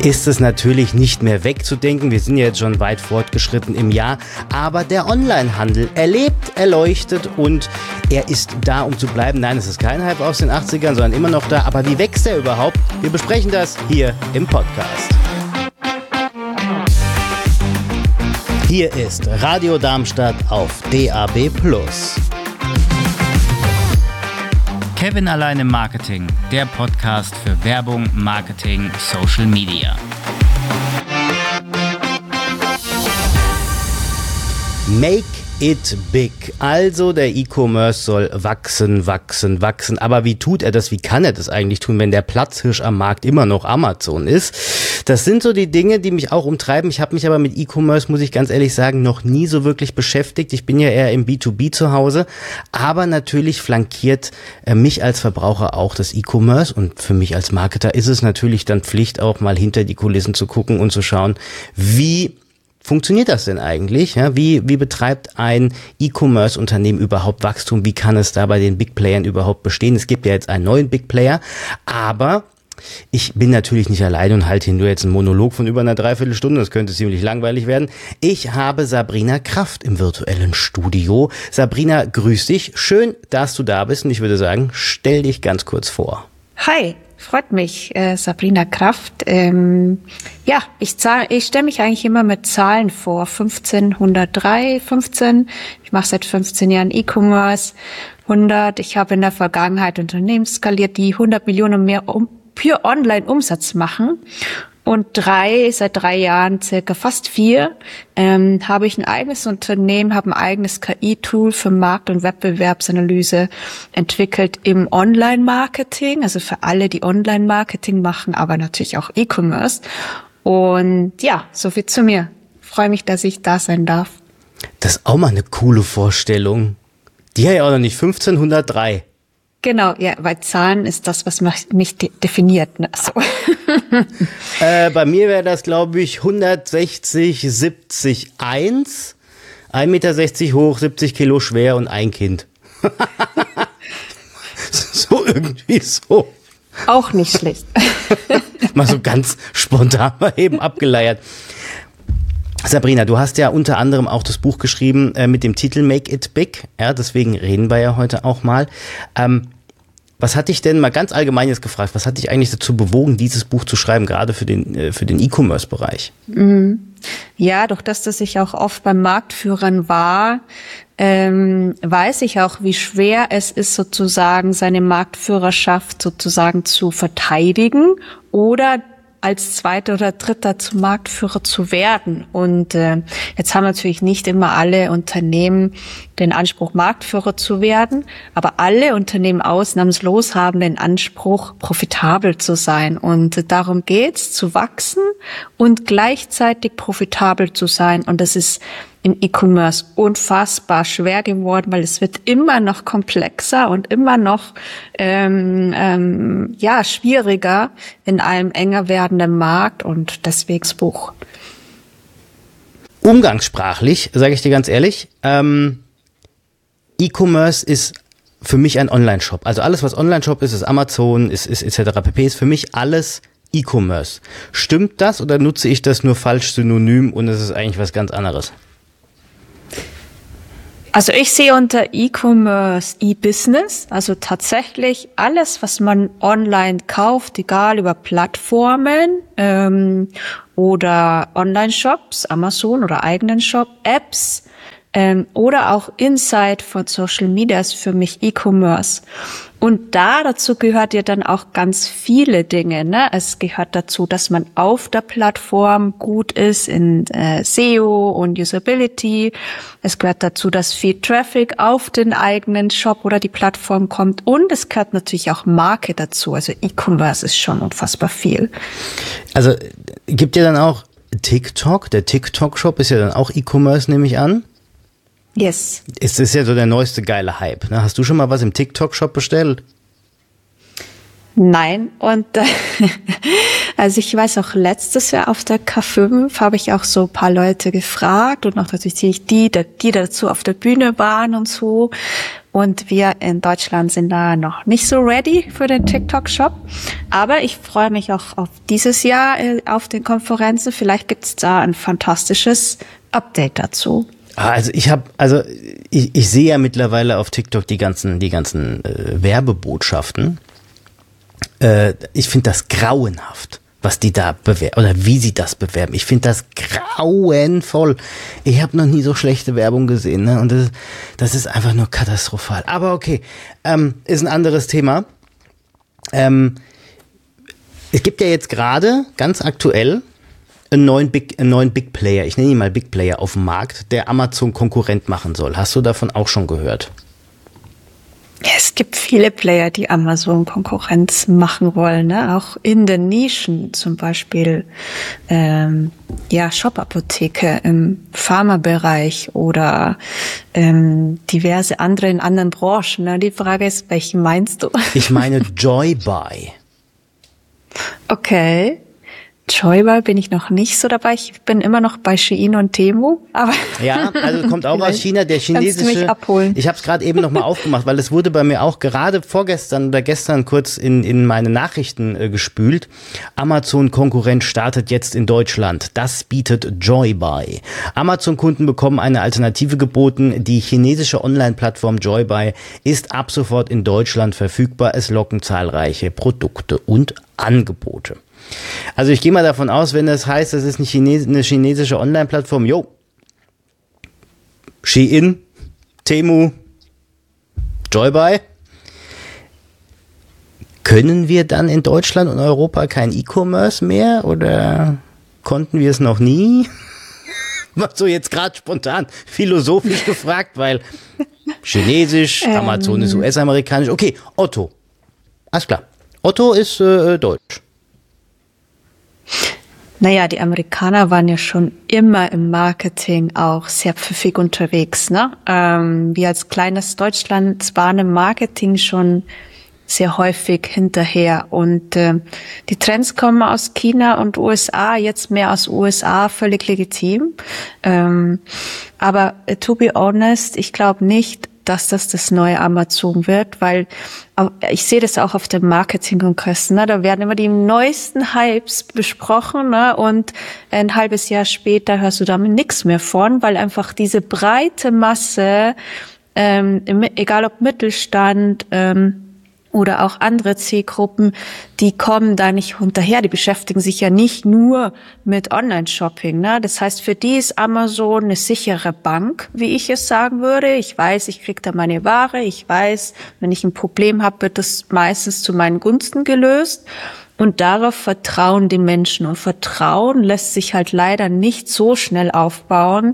ist es natürlich nicht mehr wegzudenken. Wir sind ja jetzt schon weit fortgeschritten im Jahr. Aber der Onlinehandel, er lebt, er leuchtet und er ist da, um zu bleiben. Nein, es ist kein Hype aus den 80ern, sondern immer noch da. Aber wie wächst er überhaupt? Wir besprechen das hier im Podcast. Hier ist Radio Darmstadt auf DAB+. Kevin allein im Marketing, der Podcast für Werbung, Marketing, Social Media. Make it big. Also der E-Commerce soll wachsen. Aber wie tut er das? Wie kann er das eigentlich tun, wenn der Platzhirsch am Markt immer noch Amazon ist? Das sind so die Dinge, die mich auch umtreiben. Ich habe mich aber mit E-Commerce, muss ich ganz ehrlich sagen, noch nie so wirklich beschäftigt. Ich bin ja eher im B2B zu Hause. Aber natürlich flankiert mich als Verbraucher auch das E-Commerce. Und für mich als Marketer ist es natürlich dann Pflicht, auch mal hinter die Kulissen zu gucken und zu schauen, wie funktioniert das denn eigentlich? Ja, wie betreibt ein E-Commerce-Unternehmen überhaupt Wachstum? Wie kann es da bei den Big Playern überhaupt bestehen? Es gibt ja jetzt einen neuen Big Player, aber ich bin natürlich nicht allein und halte hier nur jetzt einen Monolog von über einer Dreiviertelstunde. Das könnte ziemlich langweilig werden. Ich habe Sabrina Kraft im virtuellen Studio. Sabrina, grüß dich. Schön, dass du da bist und ich würde sagen, stell dich ganz kurz vor. Hi. Freut mich, Sabrina Kraft. Ich stelle mich eigentlich immer mit Zahlen vor. 1503, 15. Ich mache seit 15 Jahren E-Commerce. 100. Ich habe in der Vergangenheit Unternehmen skaliert, die 100 Millionen und mehr für Online-Umsatz machen. Und seit 3 Jahren, circa fast 4, habe ich ein eigenes Unternehmen, habe ein eigenes KI-Tool für Markt- und Wettbewerbsanalyse entwickelt im Online-Marketing, also für alle, die Online-Marketing machen, aber natürlich auch E-Commerce. Und ja, so viel zu mir. Freue mich, dass ich da sein darf. Das ist auch mal eine coole Vorstellung. Die hat ja auch noch nicht 1503. Genau, ja, weil Zahlen ist das, was mich definiert. Ne? So. Bei mir wäre das, glaube ich, 160, 70, 1, 1,60 Meter hoch, 70 Kilo schwer und ein Kind. So irgendwie so. Auch nicht schlecht. Mal so ganz spontan mal eben abgeleiert. Sabrina, du hast ja unter anderem auch das Buch geschrieben mit dem Titel Make It Big. Ja, deswegen reden wir ja heute auch mal. Was hat dich denn, mal ganz allgemein jetzt gefragt, was hat dich eigentlich dazu bewogen, dieses Buch zu schreiben, gerade für den E-Commerce-Bereich? Ja, durch das, dass ich auch oft beim Marktführern war, weiß ich auch, wie schwer es ist, sozusagen seine Marktführerschaft sozusagen zu verteidigen oder als Zweiter oder Dritter zum Marktführer zu werden. Und jetzt haben natürlich nicht immer alle Unternehmen den Anspruch, Marktführer zu werden, aber alle Unternehmen ausnahmslos haben den Anspruch, profitabel zu sein. Und darum geht's, zu wachsen und gleichzeitig profitabel zu sein. Und das ist im E-Commerce unfassbar schwer geworden, weil es wird immer noch komplexer und immer noch schwieriger in einem enger werdenden Markt und deswegen das Buch. Umgangssprachlich, sage ich dir ganz ehrlich, E-Commerce ist für mich ein Online-Shop. Also alles, was Online-Shop ist Amazon, ist etc. pp. Ist für mich alles E-Commerce. Stimmt das oder nutze ich das nur falsch synonym und es ist eigentlich was ganz anderes? Also ich sehe unter E-Commerce E-Business, also tatsächlich alles, was man online kauft, egal über Plattformen oder Online-Shops, Amazon oder eigenen Shop, Apps oder auch Inside von Social Media ist für mich E-Commerce. Und dazu gehört ja dann auch ganz viele Dinge. Ne? Es gehört dazu, dass man auf der Plattform gut ist in SEO und Usability. Es gehört dazu, dass viel Traffic auf den eigenen Shop oder die Plattform kommt. Und es gehört natürlich auch Marke dazu. Also E-Commerce ist schon unfassbar viel. Also gibt ja dann auch TikTok. Der TikTok-Shop ist ja dann auch E-Commerce, nehme ich an. Yes. Es ist ja so der neueste geile Hype. Ne? Hast du schon mal was im TikTok-Shop bestellt? Nein, und Also ich weiß auch, letztes Jahr auf der K5 habe ich auch so ein paar Leute gefragt und auch natürlich die dazu auf der Bühne waren und so. Und wir in Deutschland sind da noch nicht so ready für den TikTok-Shop. Aber ich freue mich auch auf dieses Jahr auf den Konferenzen. Vielleicht gibt's da ein fantastisches Update dazu. Also ich sehe ja mittlerweile auf TikTok die ganzen Werbebotschaften. Ich finde das grauenhaft, was die da bewerben oder wie sie das bewerben. Ich finde das grauenvoll. Ich habe noch nie so schlechte Werbung gesehen, ne? Und das ist einfach nur katastrophal. Aber okay, ist ein anderes Thema. Es gibt ja jetzt gerade ganz aktuell einen neuen Big Player, ich nenne ihn mal Big Player auf dem Markt, der Amazon Konkurrent machen soll. Hast du davon auch schon gehört? Ja, es gibt viele Player, die Amazon Konkurrenz machen wollen, ne? Auch in den Nischen, zum Beispiel Shop-Apotheke im Pharmabereich oder diverse andere in anderen Branchen. Ne? Die Frage ist, welchen meinst du? Ich meine Joybuy. Okay. Joybuy bin ich noch nicht so dabei. Ich bin immer noch bei Shein und Temu. Aber ja, also kommt auch aus China, der chinesische. Kannst du mich abholen? Ich habe es gerade eben nochmal aufgemacht, weil es wurde bei mir auch gerade vorgestern oder gestern kurz in meine Nachrichten gespült. Amazon-Konkurrent startet jetzt in Deutschland. Das bietet Joybuy. Amazon-Kunden bekommen eine Alternative geboten. Die chinesische Online-Plattform Joybuy ist ab sofort in Deutschland verfügbar. Es locken zahlreiche Produkte und Angebote. Also ich gehe mal davon aus, wenn das heißt, das ist eine chinesische Online-Plattform, Shein, Temu, Joybuy, können wir dann in Deutschland und Europa kein E-Commerce mehr oder konnten wir es noch nie? So jetzt gerade spontan philosophisch gefragt, weil Chinesisch, Amazon ist US-amerikanisch. Okay, Otto. Alles klar. Otto ist deutsch. Naja, die Amerikaner waren ja schon immer im Marketing auch sehr pfiffig unterwegs, ne? Wir als kleines Deutschland waren im Marketing schon sehr häufig hinterher und die Trends kommen aus China und USA, jetzt mehr aus USA, völlig legitim. Aber to be honest, ich glaube nicht, dass das neue Amazon wird, weil ich sehe das auch auf dem Marketingkongress, ne? Da werden immer die neuesten Hypes besprochen, ne? Und ein halbes Jahr später hörst du damit nichts mehr von, weil einfach diese breite Masse, egal ob Mittelstand, oder auch andere Zielgruppen, die kommen da nicht hinterher. Die beschäftigen sich ja nicht nur mit Online-Shopping, ne? Das heißt, für die ist Amazon eine sichere Bank, wie ich es sagen würde. Ich weiß, ich kriege da meine Ware. Ich weiß, wenn ich ein Problem habe, wird das meistens zu meinen Gunsten gelöst. Und darauf vertrauen die Menschen. Und Vertrauen lässt sich halt leider nicht so schnell aufbauen.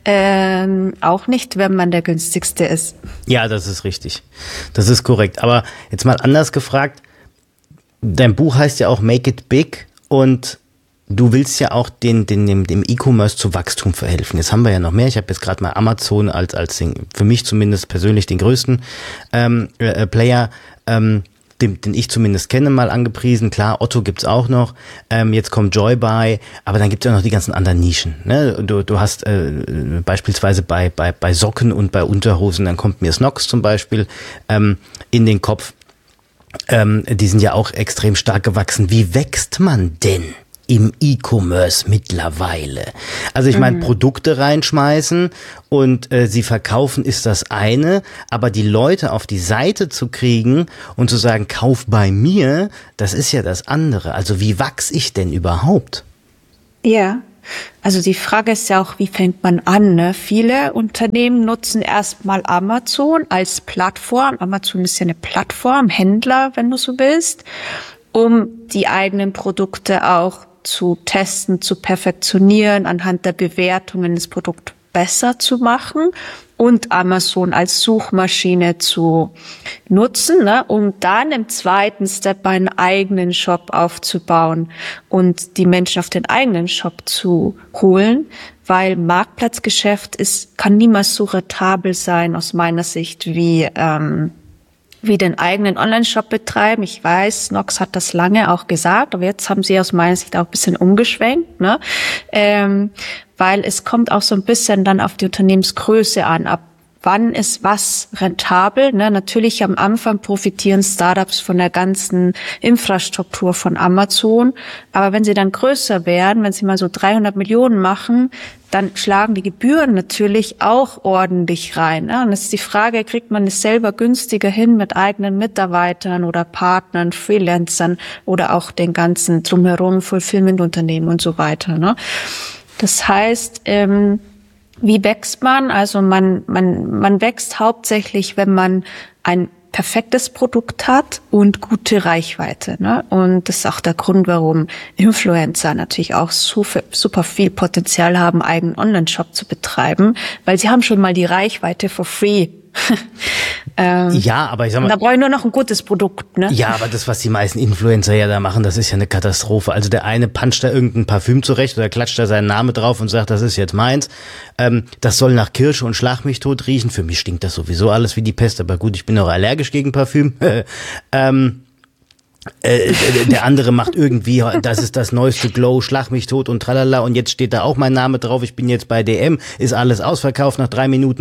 Auch nicht, wenn man der günstigste ist. Ja, das ist richtig. Das ist korrekt. Aber jetzt mal anders gefragt. Dein Buch heißt ja auch Make It Big und du willst ja auch dem E-Commerce zu Wachstum verhelfen. Jetzt haben wir ja noch mehr. Ich habe jetzt gerade mal Amazon als für mich zumindest persönlich den größten Player den ich zumindest kenne, mal angepriesen. Klar, Otto gibt's auch noch. Jetzt kommt Joybuy, aber dann gibt's ja noch die ganzen anderen Nischen. Ne? Du hast beispielsweise bei Socken und bei Unterhosen, dann kommt mir Snox zum Beispiel in den Kopf. Die sind ja auch extrem stark gewachsen. Wie wächst man denn im E-Commerce mittlerweile? Also ich meine, Produkte reinschmeißen und sie verkaufen ist das eine, aber die Leute auf die Seite zu kriegen und zu sagen, kauf bei mir, das ist ja das andere. Also wie wachse ich denn überhaupt? Ja, also die Frage ist ja auch, wie fängt man an? Ne? Viele Unternehmen nutzen erstmal Amazon als Plattform. Amazon ist ja eine Plattform, Händler, wenn du so willst, um die eigenen Produkte auch zu testen, zu perfektionieren, anhand der Bewertungen das Produkt besser zu machen und Amazon als Suchmaschine zu nutzen, ne, um dann im zweiten Step einen eigenen Shop aufzubauen und die Menschen auf den eigenen Shop zu holen, weil Marktplatzgeschäft kann niemals so rentabel sein aus meiner Sicht wie wie den eigenen Online-Shop betreiben. Ich weiß, Nox hat das lange auch gesagt, aber jetzt haben sie aus meiner Sicht auch ein bisschen umgeschwenkt, ne? Weil es kommt auch so ein bisschen dann auf die Unternehmensgröße an, ab wann ist was rentabel, ne? Natürlich am Anfang profitieren Startups von der ganzen Infrastruktur von Amazon, aber wenn sie dann größer werden, wenn sie mal so 300 Millionen machen, dann schlagen die Gebühren natürlich auch ordentlich rein, ne? Und es ist die Frage, kriegt man es selber günstiger hin mit eigenen Mitarbeitern oder Partnern, Freelancern oder auch den ganzen drumherum Fulfillment-Unternehmen und so weiter, ne? Das heißt, wie wächst man? Also man wächst hauptsächlich, wenn man ein perfektes Produkt hat und gute Reichweite, ne? Und das ist auch der Grund, warum Influencer natürlich auch super viel Potenzial haben, eigenen Online-Shop zu betreiben, weil sie haben schon mal die Reichweite for free. Ja, aber ich sag mal, da brauche ich nur noch ein gutes Produkt, ne? Ja, aber das, was die meisten Influencer ja da machen, das ist ja eine Katastrophe. Also der eine puncht da irgendein Parfüm zurecht oder klatscht da seinen Namen drauf und sagt, das ist jetzt meins. Das soll nach Kirsche und Schlag mich tot riechen. Für mich stinkt das sowieso alles wie die Pest, aber gut, ich bin auch allergisch gegen Parfüm. Der andere macht irgendwie, das ist das neueste Glow, Schlag mich tot und tralala, und jetzt steht da auch mein Name drauf, ich bin jetzt bei DM, ist alles ausverkauft nach 3 Minuten.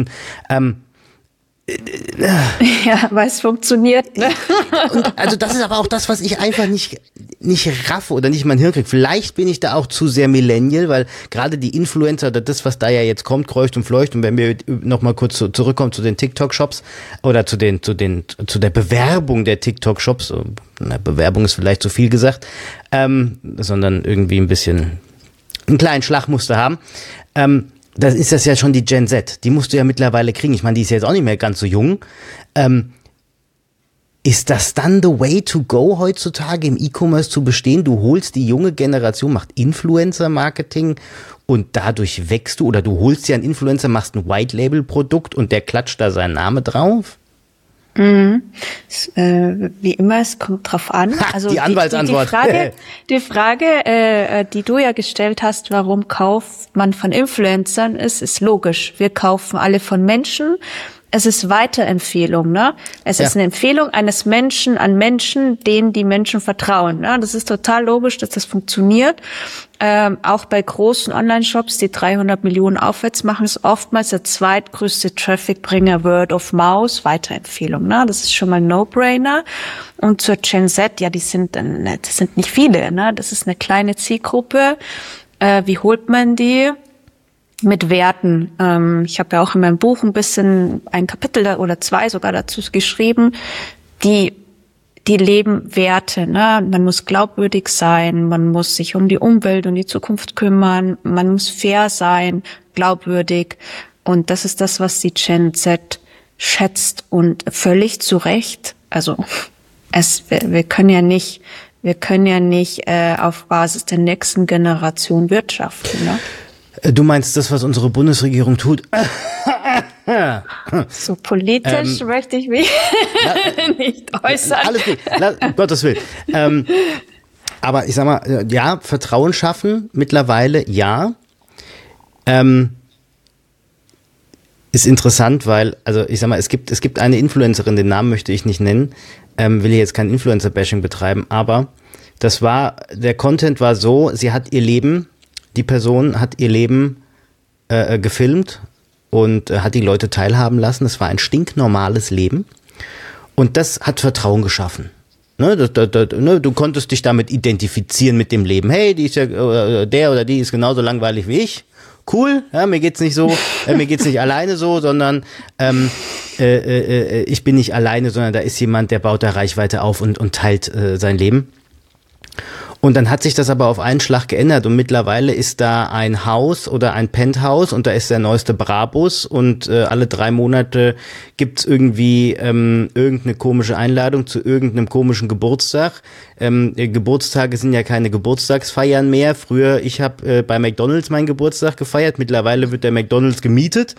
Ja, weil es funktioniert, ne? Und also das ist aber auch das, was ich einfach nicht raffe oder nicht in mein Hirn kriege. Vielleicht bin ich da auch zu sehr Millennial, weil gerade die Influencer oder das, was da ja jetzt kommt, kreucht und fleucht, und wenn wir noch mal kurz zurückkommen zu den TikTok-Shops oder zu der Bewerbung der TikTok-Shops, Bewerbung ist vielleicht zu viel gesagt, sondern irgendwie ein bisschen einen kleinen Schlagmuster haben, das ist das ja schon die Gen Z. Die musst du ja mittlerweile kriegen. Ich meine, die ist ja jetzt auch nicht mehr ganz so jung. Ist das dann the way to go heutzutage im E-Commerce zu bestehen? Du holst die junge Generation, macht Influencer-Marketing und dadurch wächst du, oder du holst ja einen Influencer, machst ein White-Label-Produkt und der klatscht da seinen Namen drauf? Wie immer, es kommt drauf an. Also die Anwaltsantwort. Die Frage, die du ja gestellt hast, warum kauft man von Influencern, ist logisch. Wir kaufen alle von Menschen. Es ist Weiterempfehlung, ne? Es ist eine Empfehlung eines Menschen an Menschen, denen die Menschen vertrauen, ne? Das ist total logisch, dass das funktioniert. Auch bei großen Online-Shops, die 300 Millionen aufwärts machen, ist oftmals der zweitgrößte Traffic-Bringer Word of Mouth, Weiterempfehlung, ne? Das ist schon mal ein No-Brainer. Und zur Gen Z, ja, das sind nicht viele, ne? Das ist eine kleine Zielgruppe. Wie holt man die? Mit Werten. Ich habe ja auch in meinem Buch ein Kapitel oder 2 sogar dazu geschrieben, die leben Werte, ne? Man muss glaubwürdig sein, man muss sich um die Umwelt und die Zukunft kümmern, man muss fair sein, glaubwürdig, und das ist das, was die Gen Z schätzt, und völlig zu Recht. Also wir können ja nicht auf Basis der nächsten Generation wirtschaften, ne? Du meinst das, was unsere Bundesregierung tut? So politisch möchte ich mich nicht äußern. Alles gut, um Gottes Willen. Aber ich sag mal, ja, Vertrauen schaffen mittlerweile, ja. Ist interessant, weil, also ich sag mal, es gibt eine Influencerin, den Namen möchte ich nicht nennen, will hier jetzt kein Influencer-Bashing betreiben, aber der Content war so, die Person hat ihr Leben gefilmt und hat die Leute teilhaben lassen. Es war ein stinknormales Leben und das hat Vertrauen geschaffen. Ne, du konntest dich damit identifizieren mit dem Leben. Hey, die ist ja, der oder die ist genauso langweilig wie ich. Cool, ja, mir geht's nicht alleine so, sondern ich bin nicht alleine, sondern da ist jemand, der baut da Reichweite auf und teilt sein Leben. Und dann hat sich das aber auf einen Schlag geändert und mittlerweile ist da ein Haus oder ein Penthouse und da ist der neueste Brabus und alle 3 Monate gibt's irgendwie irgendeine komische Einladung zu irgendeinem komischen Geburtstag. Geburtstage sind ja keine Geburtstagsfeiern mehr. Früher, ich habe bei McDonald's meinen Geburtstag gefeiert, mittlerweile wird der McDonald's gemietet.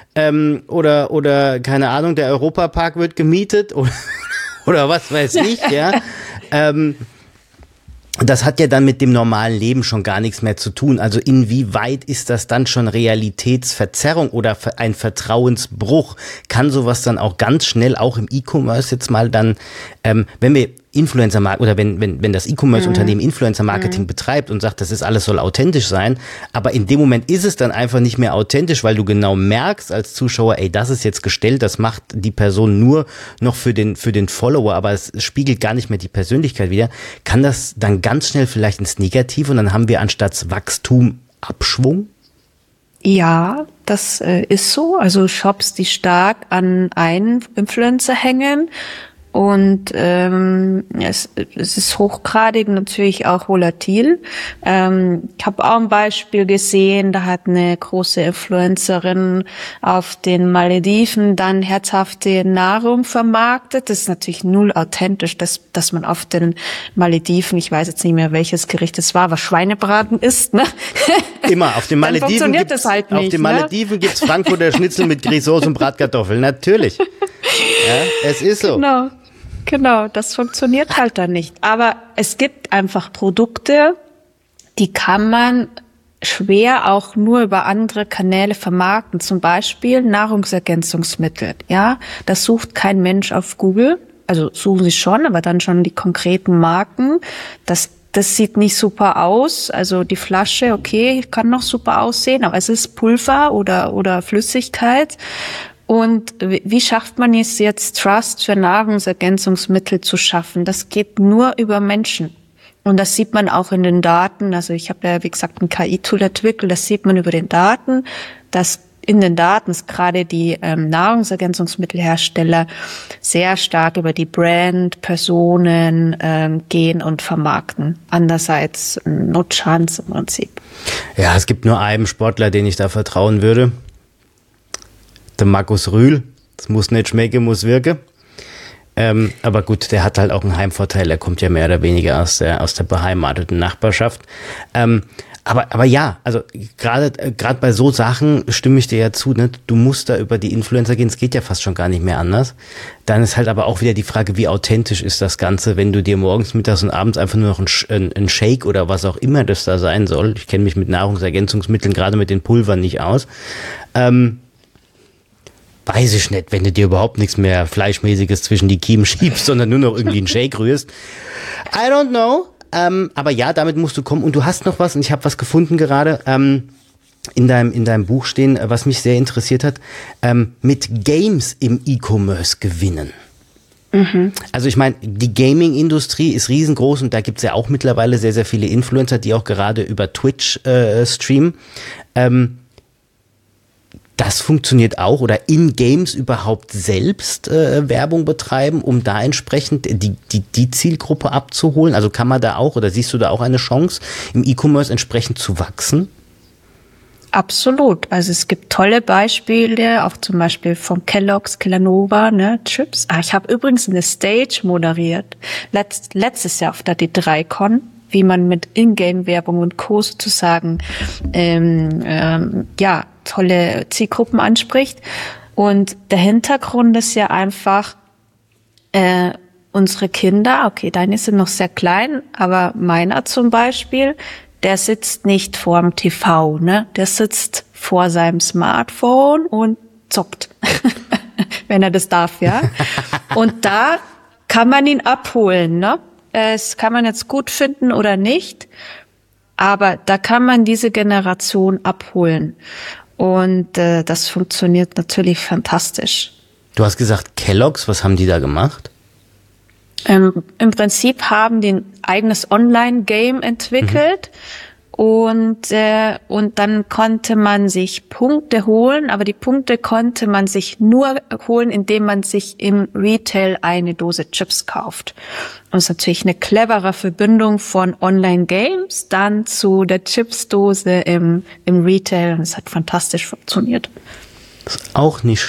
Oder keine Ahnung, der Europapark wird gemietet oder was weiß ich, ja. das hat ja dann mit dem normalen Leben schon gar nichts mehr zu tun. Also inwieweit ist das dann schon Realitätsverzerrung oder ein Vertrauensbruch? Kann sowas dann auch ganz schnell, auch im E-Commerce jetzt mal dann, wenn wir Influencer-Marketing oder wenn das E-Commerce-Unternehmen Influencer-Marketing betreibt und sagt, das ist alles soll authentisch sein, aber in dem Moment ist es dann einfach nicht mehr authentisch, weil du genau merkst als Zuschauer, ey, das ist jetzt gestellt, das macht die Person nur noch für den Follower, aber es spiegelt gar nicht mehr die Persönlichkeit wider, kann das dann ganz schnell vielleicht ins Negative und dann haben wir anstatt Wachstum Abschwung? Ja, das ist so. Also Shops, die stark an einen Influencer hängen. Und es ist hochgradig natürlich auch volatil. Ich habe auch ein Beispiel gesehen, da hat eine große Influencerin auf den Malediven dann herzhafte Nahrung vermarktet. Das ist natürlich null authentisch, dass man auf den Malediven, ich weiß jetzt nicht mehr, welches Gericht es war, was Schweinebraten ist, ne? Immer, auf den Malediven gibt's halt nicht, auf den Malediven gibt's Frankfurter Schnitzel mit Grisauce und Bratkartoffeln, natürlich. Ja, es ist so. Genau, das funktioniert halt dann nicht. Aber es gibt einfach Produkte, die kann man schwer auch nur über andere Kanäle vermarkten. Zum Beispiel Nahrungsergänzungsmittel. Ja, das sucht kein Mensch auf Google. Also suchen sie schon, aber dann schon die konkreten Marken. Das sieht nicht super aus. Also die Flasche, okay, kann noch super aussehen, aber es ist Pulver oder Flüssigkeit. Und wie schafft man es jetzt, Trust für Nahrungsergänzungsmittel zu schaffen? Das geht nur über Menschen. Und das sieht man auch in den Daten. Also ich habe ja, wie gesagt, ein KI-Tool entwickelt. Das sieht man über den Daten, dass in den Daten gerade die Nahrungsergänzungsmittelhersteller sehr stark über die Brand, Personen gehen und vermarkten. Andererseits no chance im Prinzip. Ja, es gibt nur einen Sportler, den ich da vertrauen würde. Der Markus Rühl, das muss nicht schmecken, muss wirken. Aber gut, der hat halt auch einen Heimvorteil, er kommt ja mehr oder weniger aus der beheimateten Nachbarschaft. Aber ja, also gerade bei so Sachen stimme ich dir ja zu, ne? Du musst da über die Influencer gehen, es geht ja fast schon gar nicht mehr anders. Dann ist halt aber auch wieder die Frage, wie authentisch ist das Ganze, wenn du dir morgens, mittags und abends einfach nur noch ein Shake oder was auch immer das da sein soll, ich kenne mich mit Nahrungsergänzungsmitteln, gerade mit den Pulvern nicht aus, weiß ich nicht, wenn du dir überhaupt nichts mehr Fleischmäßiges zwischen die Kiemen schiebst, sondern nur noch irgendwie einen Shake rührst. I don't know. Aber ja, damit musst du kommen. Und du hast noch was, und ich habe was gefunden gerade, in deinem Buch stehen, was mich sehr interessiert hat, mit Games im E-Commerce gewinnen. Mhm. Also ich meine, die Gaming-Industrie ist riesengroß und da gibt's ja auch mittlerweile sehr, sehr viele Influencer, die auch gerade über Twitch streamen. Das funktioniert auch oder in Games überhaupt selbst Werbung betreiben, um da entsprechend die Zielgruppe abzuholen? Also kann man da auch oder siehst du da auch eine Chance, im E-Commerce entsprechend zu wachsen? Absolut. Also es gibt tolle Beispiele, auch zum Beispiel von Kellogg's, Kellanova, ne, Chips. Ich habe übrigens eine Stage moderiert, letztes Jahr auf der D3Con, wie man mit Ingame-Werbung und Co. sozusagen tolle Zielgruppen anspricht. Und der Hintergrund ist ja einfach, unsere Kinder, okay, deine sind noch sehr klein, aber meiner zum Beispiel, der sitzt nicht vorm TV, ne? Der sitzt vor seinem Smartphone und zockt, wenn er das darf, ja. Und da kann man ihn abholen, ne? Das kann man jetzt gut finden oder nicht, aber da kann man diese Generation abholen. Und das funktioniert natürlich fantastisch. Du hast gesagt Kellogg's, was haben die da gemacht? Im Prinzip haben die ein eigenes Online-Game entwickelt und dann konnte man sich Punkte holen, aber die Punkte konnte man sich nur holen, indem man sich im Retail eine Dose Chips kauft. Und das ist natürlich eine clevere Verbindung von Online-Games dann zu der Chipsdose im Retail und es hat fantastisch funktioniert. Das ist auch nicht